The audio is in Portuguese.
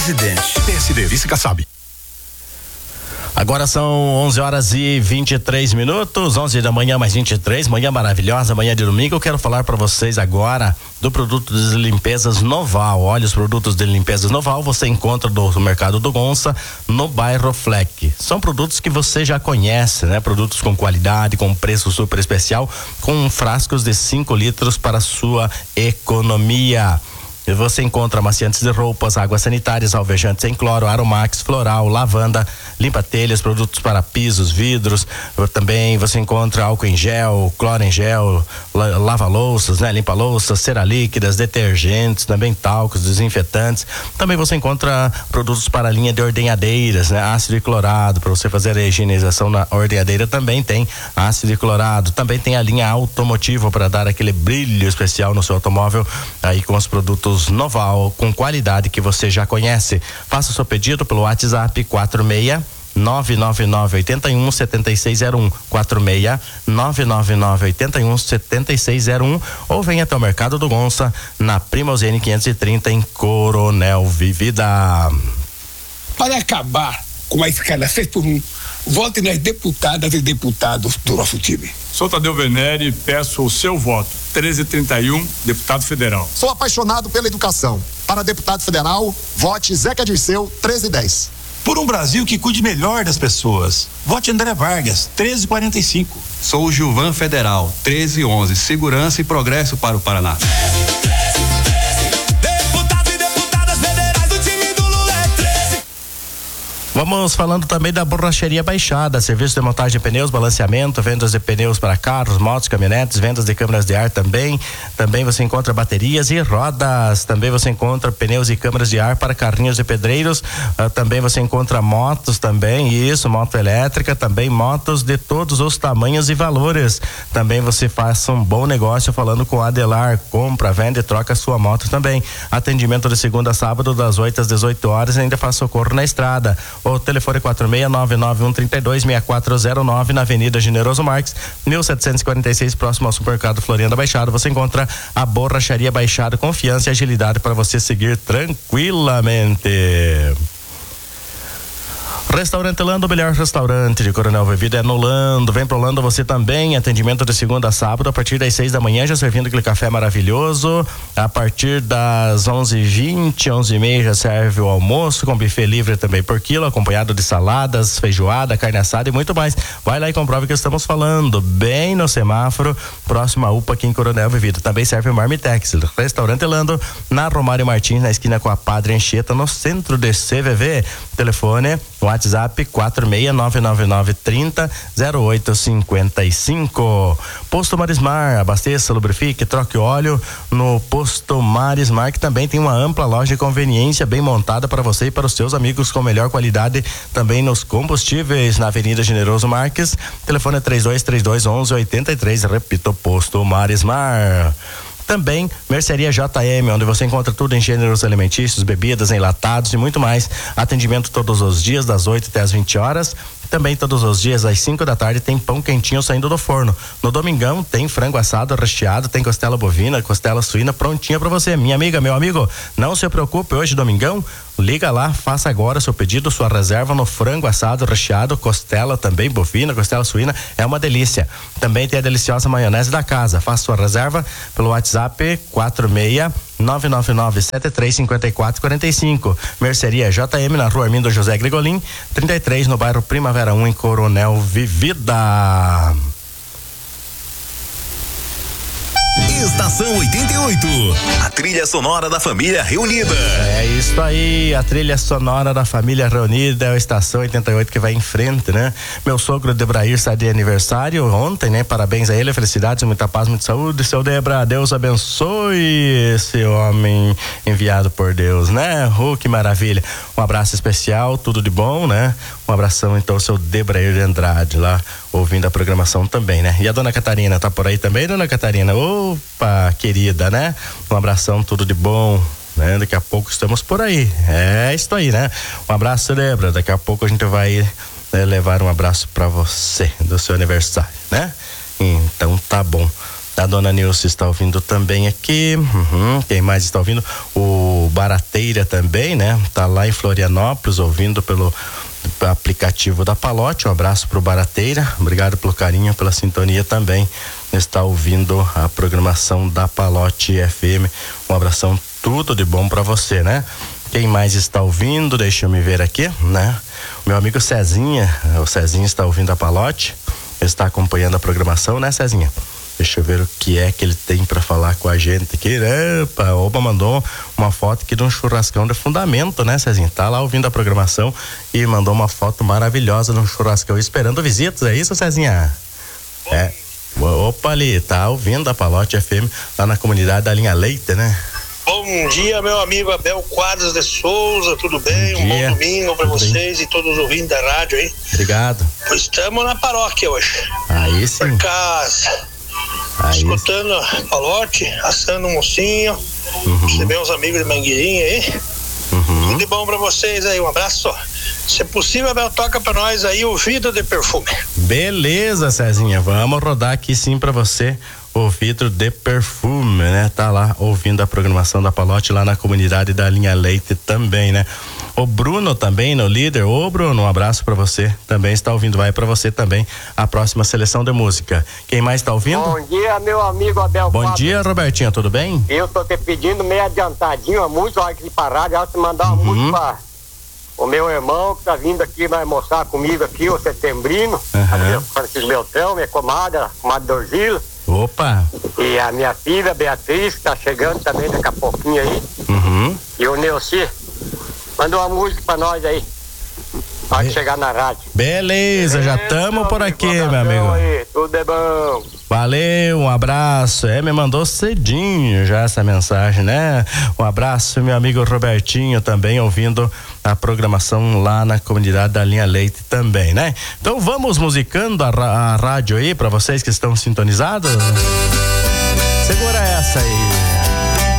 Presidente. PSD, Vice Kassab. Agora são 11 horas e 23 minutos, 11 da manhã mais 23, manhã maravilhosa, manhã de domingo. Eu quero falar para vocês agora do produto de limpezas Noval. Olha, os produtos de limpezas Noval você encontra do Mercado do Gonça, no bairro Fleck. São produtos que você já conhece, né? Produtos com qualidade, com preço super especial, com frascos de 5 litros para sua economia. E você encontra amaciantes de roupas, águas sanitárias, alvejantes em cloro, aromax, floral, lavanda, limpa-telhas, produtos para pisos, vidros. Também você encontra álcool em gel, cloro em gel, lava-louças, né? Limpa-louças, cera líquidas, detergentes, também talcos, desinfetantes. Também você encontra produtos para a linha de ordenhadeiras, né? Ácido e clorado, para você fazer a higienização na ordenhadeira também tem ácido e clorado. Também tem a linha automotiva para dar aquele brilho especial no seu automóvel, aí com os produtos Noval, com qualidade que você já conhece. Faça o seu pedido pelo WhatsApp 46 99981 7601 46 99981 7601 ou venha até o Mercado do Gonça na Primozene 530 em Coronel Vivida. Para acabar com a escala 6x1, vote nas deputadas e deputados do nosso time. Sou Tadeu Venere e peço o seu voto. 1331, deputado federal. Sou apaixonado pela educação. Para deputado federal, vote Zeca Dirceu, 1310. Por um Brasil que cuide melhor das pessoas, vote André Vargas, 1345. Sou o Gilvan Federal, 1311. Segurança e progresso para o Paraná. Vamos falando também da Borracharia Baixada, serviço de montagem de pneus, balanceamento, vendas de pneus para carros, motos, caminhonetes, vendas de câmeras de ar também. Também você encontra baterias e rodas. Também você encontra pneus e câmeras de ar para carrinhos de pedreiros. Também você encontra motos também, isso, moto elétrica, também motos de todos os tamanhos e valores. Também você faça um bom negócio falando com o Adelar, compra, vende e troca sua moto também. Atendimento de segunda a sábado das 8 às 18 horas e ainda faz socorro na estrada. O telefone 469931626409 na Avenida Generoso Marques, 1746, próximo ao Supermercado Floriano Baixada. Você encontra a Borracharia Baixada, confiança e agilidade para você seguir tranquilamente. Restaurante Lando, o melhor restaurante de Coronel Vivida é no Lando. Vem pro Lando você também, atendimento de segunda a sábado a partir das 6 da manhã, já servindo aquele café maravilhoso. A partir das 11h20, 11h30 já serve o almoço com buffet livre também por quilo, acompanhado de saladas, feijoada, carne assada e muito mais. Vai lá e comprove que estamos falando, bem no semáforo, próximo à UPA aqui em Coronel Vivida. Também serve o Marmitex. Restaurante Lando, na Romário Martins, na esquina com a Padre Anchieta, no centro de CVV. Telefone WhatsApp 4699300855. Posto Marismar, abasteça, lubrifique, troque óleo no Posto Marismar, que também tem uma ampla loja de conveniência bem montada para você e para os seus amigos com melhor qualidade também nos combustíveis, na Avenida Generoso Marques. Telefone é 32321183. Repito, Posto Marismar. Também Mercearia JM, onde você encontra tudo em gêneros alimentícios, bebidas, enlatados e muito mais. Atendimento todos os dias das 8 até as 20 horas. Também todos os dias às 5 da tarde tem pão quentinho saindo do forno. No domingão tem frango assado recheado, tem costela bovina, costela suína prontinha para você. Minha amiga, meu amigo, não se preocupe, hoje domingão, liga lá, faça agora seu pedido, sua reserva no frango assado recheado, costela também bovina, costela suína, é uma delícia. Também tem a deliciosa maionese da casa. Faça sua reserva pelo WhatsApp 46999735445. Mercearia JM na Rua Armindo José Gregolin, 33 no bairro Primavera 1 em Coronel Vivida. Estação 88, a trilha sonora da família reunida. É isso aí, a trilha sonora da família reunida é a Estação 88 que vai em frente, né? Meu sogro Debrair está de aniversário ontem, né? Parabéns a ele, felicidades, muita paz, muita saúde. Seu Debra, Deus abençoe esse homem enviado por Deus, né? Que maravilha. Um abraço especial, tudo de bom, né? Um abração então ao seu Debrair de Andrade lá, ouvindo a programação também, né? E a dona Catarina, tá por aí também, dona Catarina? Opa, querida, né? Um abração, tudo de bom, né? Daqui a pouco estamos por aí, é isso aí, né? Um abraço, Debra, daqui a pouco a gente vai levar um abraço pra você do seu aniversário, né? Então tá bom. A dona Nilce está ouvindo também aqui. Quem mais está ouvindo? O Barateira também, né? Tá lá em Florianópolis ouvindo pelo aplicativo da Palote. Um abraço pro Barateira. Obrigado pelo carinho, pela sintonia também. Está ouvindo a programação da Palote FM. Um abração, tudo de bom para você, né? Quem mais está ouvindo? Deixa eu me ver aqui, né? Meu amigo Cezinha, o Cezinha está ouvindo a Palote, está acompanhando a programação, né, Cezinha? Deixa eu ver o que é que ele tem para falar com a gente aqui. Opa, mandou uma foto aqui de um churrascão de fundamento, né, Cezinha? Tá lá ouvindo a programação e mandou uma foto maravilhosa de um churrascão esperando visitas, é isso, Cezinha? É. Opa, ali, tá ouvindo a Palote FM lá na comunidade da Linha Leite, né? Bom dia, meu amigo Abel Quadros de Souza, tudo bem? Um bom domingo para vocês e todos os ouvintes da rádio aí. Obrigado. Estamos na paróquia hoje. Aí sim. Por casa. Escutando a Palote, assando um mocinho. Receber uns amigos de Mangueirinha aí. Tudo de bom para vocês aí, um abraço. Se é possível, Abel, toca pra nós aí o vidro de perfume. Beleza, Cezinha, vamos rodar aqui sim pra você o vidro de perfume, né? Tá lá ouvindo a programação da Palote lá na comunidade da Linha Leite também, né? O Bruno também, no líder. Ô Bruno, um abraço pra você, também está ouvindo, vai pra você também a próxima seleção de música. Quem mais tá ouvindo? Bom dia, meu amigo Abel. Bom dia, Robertinho, tudo bem? Eu tô te pedindo meio adiantadinho a música, hora que parar, já te mandar uma música pra o meu irmão que tá vindo aqui, vai almoçar comigo aqui, o Setembrino, Francisco Beltrão, minha comadre Dorzila. Opa! E a minha filha Beatriz, que tá chegando também daqui a pouquinho aí. E o Neuci. Manda uma música pra nós aí. Pode chegar na rádio. Beleza, já estamos por aqui, meu amigo. Aí, tudo é bom. Valeu, um abraço. Me mandou cedinho já essa mensagem, né? Um abraço, meu amigo Robertinho, também ouvindo a programação lá na comunidade da Linha Leite também, né? Então vamos musicando a rádio aí pra vocês que estão sintonizados. Segura essa aí.